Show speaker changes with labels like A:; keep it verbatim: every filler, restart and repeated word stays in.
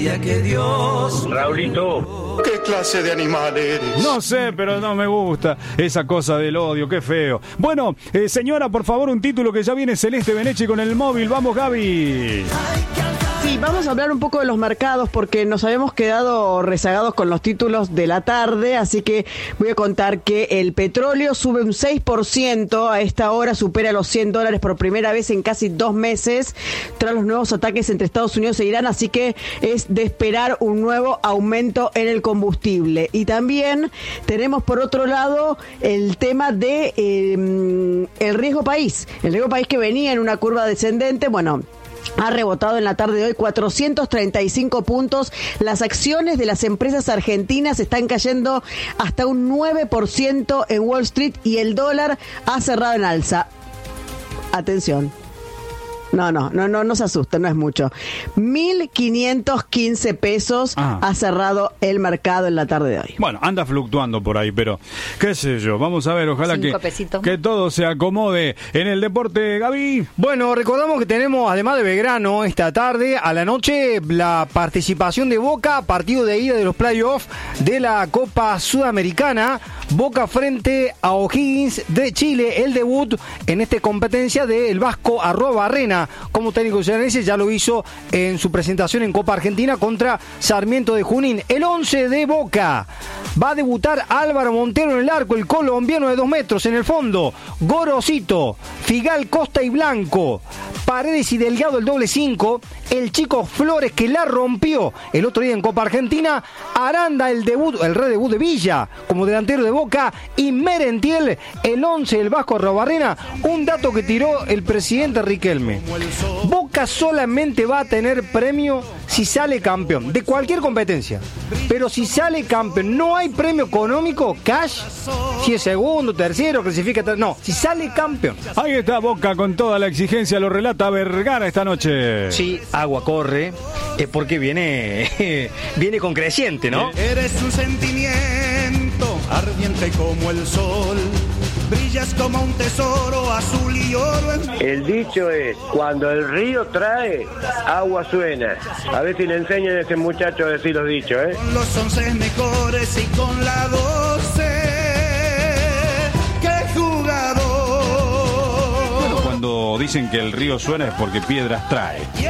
A: quería que Dios...
B: Raulito,
C: ¿qué clase de animal eres?
D: No sé, pero no me gusta esa cosa del odio, qué feo. Bueno, eh, señora, por favor, un título que ya viene Celeste Benechi con el móvil. Vamos, Gaby.
E: Sí, vamos a hablar un poco de los mercados porque nos habíamos quedado rezagados con los títulos de la tarde, así que voy a contar que el petróleo sube un seis por ciento, a esta hora supera los cien dólares por primera vez en casi dos meses, tras los nuevos ataques entre Estados Unidos e Irán, así que es de esperar un nuevo aumento en el combustible. Y también tenemos por otro lado el tema de eh, el riesgo país, el riesgo país que venía en una curva descendente, bueno, ha rebotado en la tarde de hoy cuatrocientos treinta y cinco puntos. Las acciones de las empresas argentinas están cayendo hasta un nueve por ciento en Wall Street y el dólar ha cerrado en alza. Atención. No, no, no, no, no se asusten, no es mucho. mil quinientos quince pesos ah. ha cerrado el mercado en la tarde de hoy.
D: Bueno, anda fluctuando por ahí, pero qué sé yo, vamos a ver, ojalá que, que todo se acomode en el deporte, Gaby.
F: Bueno, recordamos que tenemos, además de Belgrano, esta tarde, a la noche, la participación de Boca, partido de ida de los playoffs de la Copa Sudamericana. Boca frente a O'Higgins de Chile, el debut en esta competencia del Vasco Arruabarrena como técnico cearense, ya lo hizo en su presentación en Copa Argentina contra Sarmiento de Junín. El once de Boca va a debutar Álvaro Montero en el arco, el colombiano de dos metros en el fondo, Gorosito, Figal, Costa y Blanco, Paredes y Delgado el doble cinco, el chico Flores que la rompió el otro día en Copa Argentina, Aranda el debut, el redebut de Villa como delantero de Boca y Merentiel el once del Vasco Arruabarrena. Un dato que tiró el presidente Riquelme: Boca solamente va a tener premio si sale campeón de cualquier competencia, pero si sale campeón no hay premio económico, cash, si es segundo, tercero, clasifica, ter- no, si sale campeón.
D: Ahí está Boca con toda la exigencia, lo relata Vergara esta noche.
F: Sí, agua corre, es porque viene viene con creciente, ¿no?
A: Eres un sentimiento ardiente como el sol, brillas como un tesoro azul y oro.
B: el dicho es, cuando el río trae, agua suena. A ver si le enseñan a ese muchacho a decir los dichos, ¿eh?
A: Con los once mejores y con la doce, ¡qué jugador!
D: Bueno, cuando dicen que el río suena es porque piedras trae.